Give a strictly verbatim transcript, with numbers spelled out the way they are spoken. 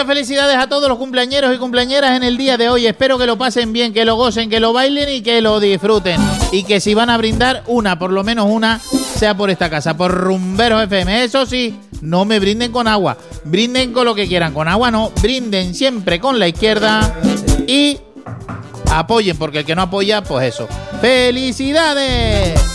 muchas felicidades a todos los cumpleañeros y cumpleañeras en el día de hoy. Espero que lo pasen bien, que lo gocen, que lo bailen y que lo disfruten. Y que si van a brindar una, por lo menos una, sea por esta casa, por Rumberos F M. Eso sí, no me brinden con agua. Brinden con lo que quieran. Con agua no, brinden siempre con la izquierda y apoyen, porque el que no apoya, pues eso. ¡Felicidades!